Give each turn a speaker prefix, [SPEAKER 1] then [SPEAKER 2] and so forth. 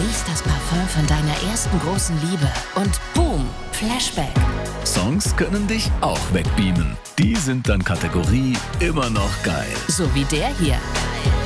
[SPEAKER 1] riechst das Parfum von deiner ersten großen Liebe und boom, Flashback.
[SPEAKER 2] Songs können dich auch wegbeamen. Die sind dann Kategorie immer noch geil.
[SPEAKER 1] So wie der hier.